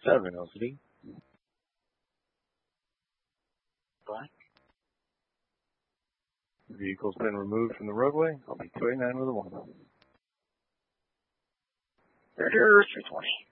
7 LCD. Black. The vehicle's been removed from the roadway. I'll be 289 with a 1. Here, 320.